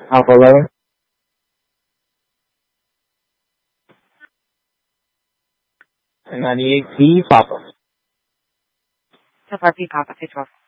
Alpha 11. And 98P Papa. So far, P Papa, 212.